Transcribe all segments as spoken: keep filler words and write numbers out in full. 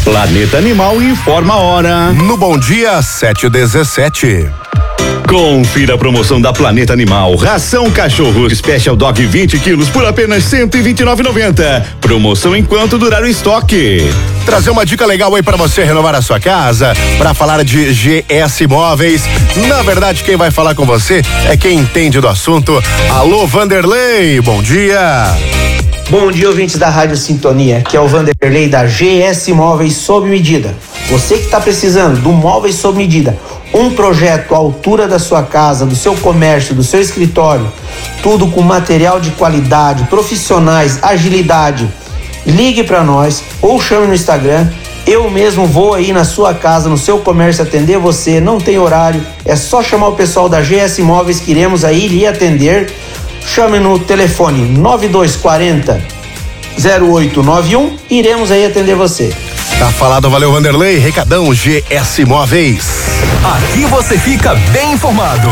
Planeta Animal informa a hora. No Bom Dia, sete e dezessete. Confira a promoção da Planeta Animal. Ração cachorro Special Dog vinte quilos por apenas cento e vinte e nove reais e noventa centavos. Promoção enquanto durar o estoque. Trazer uma dica legal aí para você renovar a sua casa, para falar de G S Móveis. Na verdade, quem vai falar com você é quem entende do assunto. Alô, Vanderlei, bom dia. Bom dia, ouvintes da Rádio Sintonia, que é o Vanderlei da G S Móveis sob medida. Você que está precisando do móveis sob medida, um projeto à altura da sua casa, do seu comércio, do seu escritório, tudo com material de qualidade, profissionais, agilidade. Ligue para nós ou chame no Instagram. Eu mesmo vou aí na sua casa, no seu comércio atender você, não tem horário, é só chamar o pessoal da G S Móveis que iremos aí lhe atender. Chame no telefone nove dois quatro zero, zero oito nove um, iremos aí atender você. Tá falado, valeu Vanderlei, recadão G S Móveis. Aqui você fica bem informado.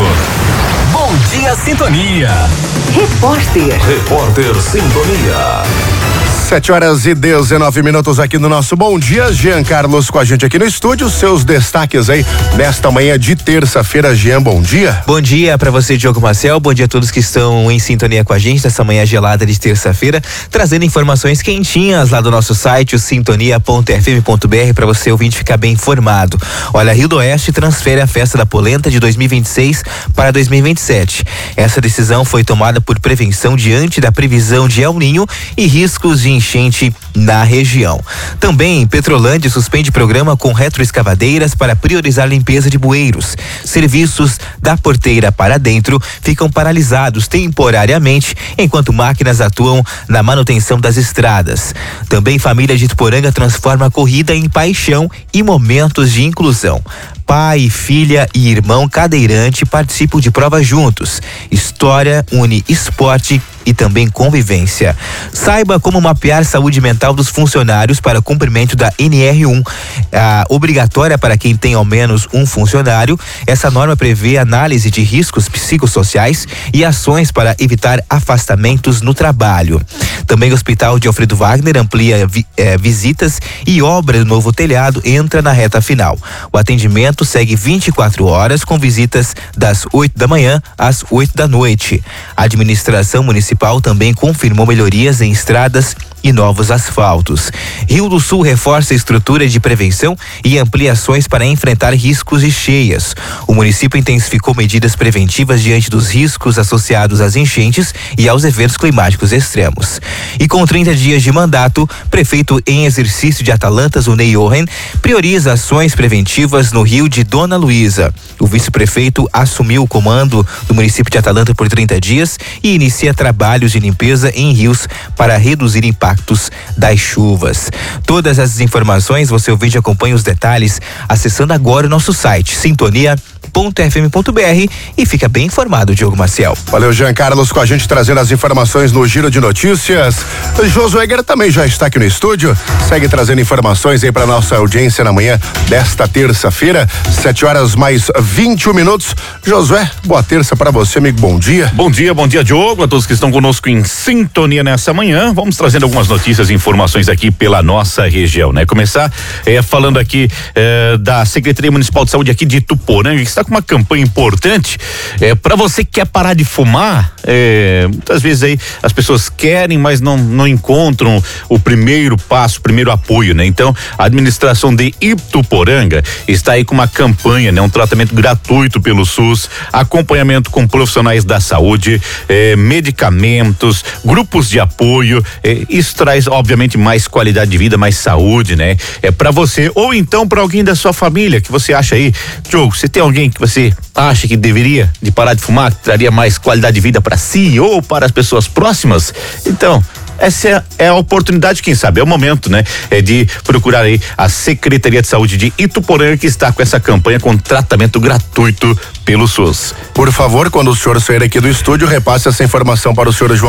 Bom Dia Sintonia. Repórter. Repórter Sintonia. sete horas e dezenove minutos aqui no nosso Bom Dia. Jean Carlos com a gente aqui no estúdio. Seus destaques aí nesta manhã de terça-feira. Jean, bom dia. Bom dia para você, Diogo Marcel. Bom dia a todos que estão em sintonia com a gente nessa manhã gelada de terça-feira, trazendo informações quentinhas lá do nosso site, o sintonia ponto f m ponto b r, para você ouvinte ficar bem informado. Olha, Rio do Oeste transfere a festa da polenta de dois mil e vinte e seis para dois mil e vinte e sete. Essa decisão foi tomada por prevenção diante da previsão de El Ninho e riscos de enchente na região. Também, Petrolândia suspende programa com retroescavadeiras para priorizar limpeza de bueiros. Serviços da porteira para dentro ficam paralisados temporariamente, enquanto máquinas atuam na manutenção das estradas. Também, família de Ituporanga transforma a corrida em paixão e momentos de inclusão. Pai, filha e irmão cadeirante participam de provas juntos. História une esporte e também convivência. Saiba como mapear saúde mental dos funcionários para cumprimento da N R um, a obrigatória para quem tem ao menos um funcionário. Essa norma prevê análise de riscos psicossociais e ações para evitar afastamentos no trabalho. Também o Hospital de Alfredo Wagner amplia vi, eh, visitas e obra do novo telhado entra na reta final. O atendimento segue vinte e quatro horas com visitas das oito da manhã às oito da noite. A administração municipal também confirmou melhorias em estradas e novos asfaltos. Rio do Sul reforça a estrutura de prevenção e ampliações para enfrentar riscos de cheias. O município intensificou medidas preventivas diante dos riscos associados às enchentes e aos eventos climáticos extremos. E com trinta dias de mandato, prefeito em exercício de Atalantas, o Ney Oren, prioriza ações preventivas no Rio de Dona Luísa. O vice-prefeito assumiu o comando do município de Atalanta por trinta dias e inicia trabalhos de limpeza em rios para reduzir impactos das chuvas. Todas essas informações você ouvinte acompanha os detalhes acessando agora o nosso site sintonia ponto f m ponto b r e fica bem informado, Diogo Marcel. Valeu, Jean Carlos, com a gente trazendo as informações no Giro de Notícias. Josué Guerra também já está aqui no estúdio, segue trazendo informações aí para nossa audiência na manhã desta terça-feira, sete horas mais vinte e um minutos. Josué, boa terça para você, amigo, bom dia. Bom dia, bom dia, Diogo, a todos que estão conosco em sintonia nessa manhã. Vamos trazendo algumas notícias e informações aqui pela nossa região, né? Começar eh, falando aqui eh, da Secretaria Municipal de Saúde aqui de Ituporanga, que está com uma campanha importante é, para você que quer parar de fumar. É, muitas vezes aí as pessoas querem, mas não, não encontram o primeiro passo, o primeiro apoio, né? Então, a administração de Ituporanga está aí com uma campanha, né? Um tratamento gratuito pelo SUS, acompanhamento com profissionais da saúde, é, medicamentos, grupos de apoio. É, isso traz, obviamente, mais qualidade de vida, mais saúde, né? É para você ou então para alguém da sua família que você acha aí, Diogo, você tem alguém que você acha que deveria de parar de fumar, que traria mais qualidade de vida para si ou para as pessoas próximas? Então, essa é a oportunidade, quem sabe, é o momento, né? É de procurar aí a Secretaria de Saúde de Ituporanga, que está com essa campanha com tratamento gratuito pelo SUS. Por favor, quando o senhor sair aqui do estúdio, repasse essa informação para o senhor João